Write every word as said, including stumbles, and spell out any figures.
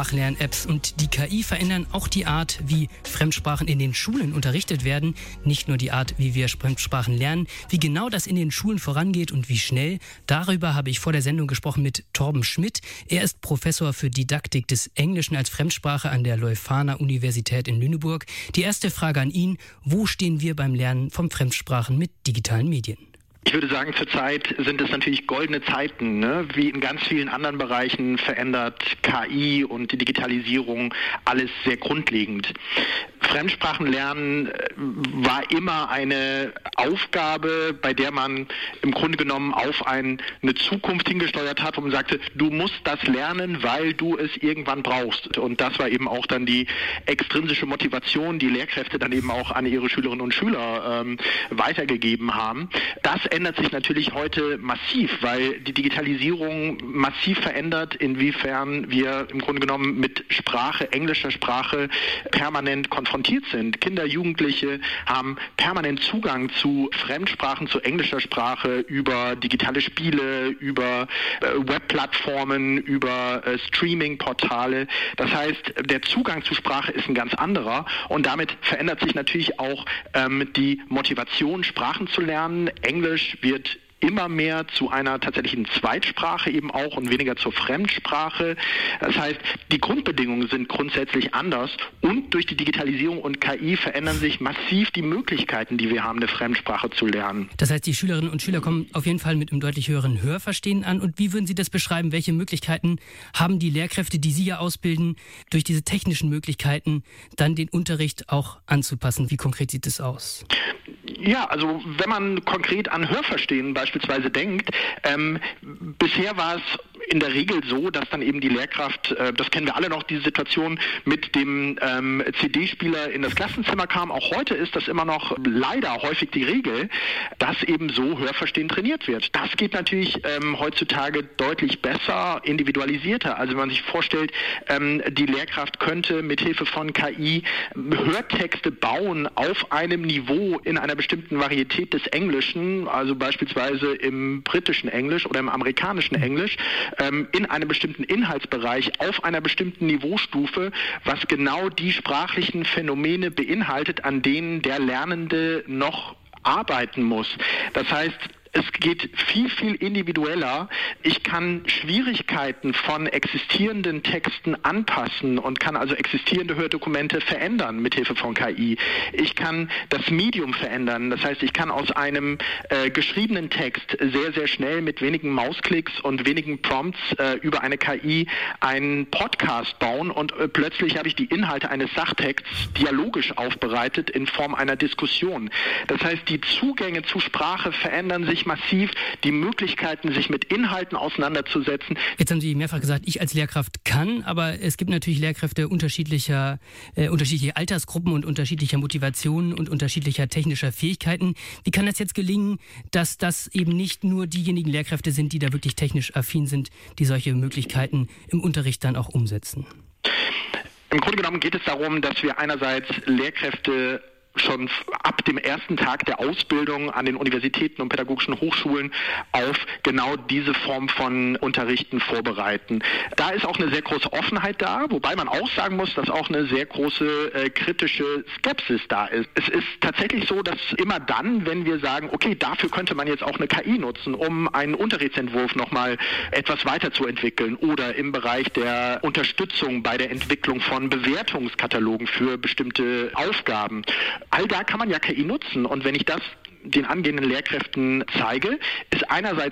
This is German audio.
Sprachlern-Apps und die K I verändern auch die Art, wie Fremdsprachen in den Schulen unterrichtet werden. Nicht nur die Art, wie wir Fremdsprachen lernen. Wie genau das in den Schulen vorangeht und wie schnell, darüber habe ich vor der Sendung gesprochen mit Torben Schmidt. Er ist Professor für Didaktik des Englischen als Fremdsprache an der Leuphana-Universität in Lüneburg. Die erste Frage an ihn: Wo stehen wir beim Lernen von Fremdsprachen mit digitalen Medien? Ich würde sagen, zurzeit sind es natürlich goldene Zeiten, ne? Wie in ganz vielen anderen Bereichen verändert K I und die Digitalisierung alles sehr grundlegend. Fremdsprachenlernen war immer eine Aufgabe, bei der man im Grunde genommen auf ein, eine Zukunft hingesteuert hat, wo man sagte, du musst das lernen, weil du es irgendwann brauchst. Und das war eben auch dann die extrinsische Motivation, die Lehrkräfte dann eben auch an ihre Schülerinnen und Schüler ähm, weitergegeben haben. Das ändert sich natürlich heute massiv, weil die Digitalisierung massiv verändert, inwiefern wir im Grunde genommen mit Sprache, englischer Sprache permanent konfrontiert sind. Kinder, Jugendliche haben permanent Zugang zu Fremdsprachen, zu englischer Sprache über digitale Spiele, über äh, Webplattformen, über äh, Streaming-Portale. Das heißt, der Zugang zu Sprache ist ein ganz anderer und damit verändert sich natürlich auch ähm, die Motivation, Sprachen zu lernen. Englisch wird immer mehr zu einer tatsächlichen Zweitsprache eben auch und weniger zur Fremdsprache. Das heißt, die Grundbedingungen sind grundsätzlich anders und durch die Digitalisierung und K I verändern sich massiv die Möglichkeiten, die wir haben, eine Fremdsprache zu lernen. Das heißt, die Schülerinnen und Schüler kommen auf jeden Fall mit einem deutlich höheren Hörverstehen an. Und wie würden Sie das beschreiben? Welche Möglichkeiten haben die Lehrkräfte, die Sie ja ausbilden, durch diese technischen Möglichkeiten dann den Unterricht auch anzupassen? Wie konkret sieht es aus? Ja, also wenn man konkret an Hörverstehen beispielsweise denkt, ähm, bisher war es in der Regel so, dass dann eben die Lehrkraft, äh, das kennen wir alle noch, diese Situation mit dem ähm, C D-Spieler in das Klassenzimmer kam. Auch heute ist das immer noch leider häufig die Regel, dass eben so Hörverstehen trainiert wird. Das geht natürlich ähm, heutzutage deutlich besser, individualisierter. Also wenn man sich vorstellt, ähm, die Lehrkraft könnte mithilfe von K I Hörtexte bauen auf einem Niveau in einer bestimmten Varietät des Englischen, also beispielsweise im britischen Englisch oder im amerikanischen Englisch, ähm, in einem bestimmten Inhaltsbereich auf einer bestimmten Niveaustufe, was genau die sprachlichen Phänomene beinhaltet, an denen der Lernende noch arbeiten muss. Das heißt, es geht viel, viel individueller. Ich kann Schwierigkeiten von existierenden Texten anpassen und kann also existierende Hördokumente verändern mithilfe von K I. Ich kann das Medium verändern. Das heißt, ich kann aus einem äh, geschriebenen Text sehr, sehr schnell mit wenigen Mausklicks und wenigen Prompts äh, über eine K I einen Podcast bauen und äh, plötzlich habe ich die Inhalte eines Sachtexts dialogisch aufbereitet in Form einer Diskussion. Das heißt, die Zugänge zu Sprache verändern sich massiv, die Möglichkeiten, sich mit Inhalten auseinanderzusetzen. Jetzt haben Sie mehrfach gesagt, ich als Lehrkraft kann, aber es gibt natürlich Lehrkräfte unterschiedlicher, äh, unterschiedliche Altersgruppen und unterschiedlicher Motivationen und unterschiedlicher technischer Fähigkeiten. Wie kann das jetzt gelingen, dass das eben nicht nur diejenigen Lehrkräfte sind, die da wirklich technisch affin sind, die solche Möglichkeiten im Unterricht dann auch umsetzen? Im Grunde genommen geht es darum, dass wir einerseits Lehrkräfte schon ab dem ersten Tag der Ausbildung an den Universitäten und pädagogischen Hochschulen auf genau diese Form von Unterrichten vorbereiten. Da ist auch eine sehr große Offenheit da, wobei man auch sagen muss, dass auch eine sehr große äh, kritische Skepsis da ist. Es ist tatsächlich so, dass immer dann, wenn wir sagen, okay, dafür könnte man jetzt auch eine K I nutzen, um einen Unterrichtsentwurf nochmal etwas weiterzuentwickeln oder im Bereich der Unterstützung bei der Entwicklung von Bewertungskatalogen für bestimmte Aufgaben. All da kann man ja K I nutzen und wenn ich das den angehenden Lehrkräften zeige, ist einerseits